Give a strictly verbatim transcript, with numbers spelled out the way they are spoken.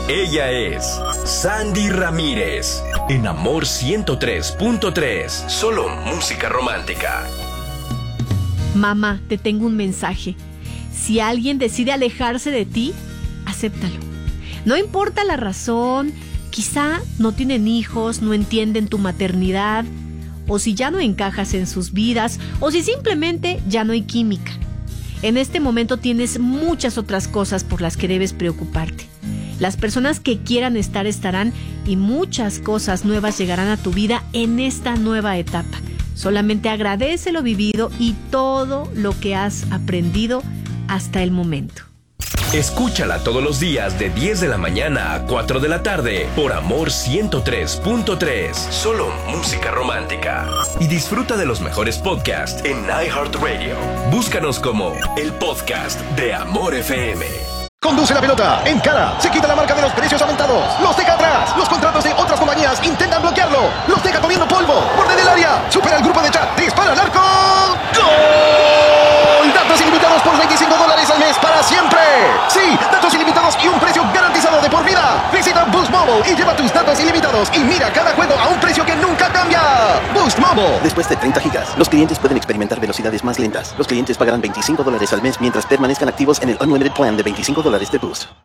Ella es Sandy Ramírez. En Amor ciento tres punto tres. Solo música romántica. Mamá, te tengo un mensaje. Si alguien decide alejarse de ti, acéptalo. No importa la razón, quizá no tienen hijos, no entienden tu maternidad, o si ya no encajas en sus vidas, o si simplemente ya no hay química. En este momento tienes muchas otras cosas por las que debes preocuparte. Las personas que quieran estar estarán y muchas cosas nuevas llegarán a tu vida en esta nueva etapa. Solamente agradece lo vivido y todo lo que has aprendido hasta el momento. Escúchala todos los días de diez de la mañana a cuatro de la tarde por Amor ciento tres punto tres. Solo música romántica. Y disfruta de los mejores podcasts en iHeartRadio. Búscanos como el podcast de Amor F M. Conduce la pelota, encara, se quita la marca de los precios aumentados, los deja atrás, los contratos de otras compañías intentan bloquearlo, los deja comiendo polvo, borde del área, supera el grupo de chat, dispara al arco, ¡gol! Datos ilimitados por veinticinco dólares al mes para siempre. Sí, datos ilimitados y un precio garantizado de por vida. Visita Boost Mobile y lleva tus datos ilimitados y mira cada juego a un precio que nunca cambia. Boost Mobile. Después de treinta gigas, los clientes pueden experimentar velocidades más lentas. Los clientes pagarán veinticinco dólares al mes mientras permanezcan activos en el Unlimited Plan de veinticinco dólares de Boost.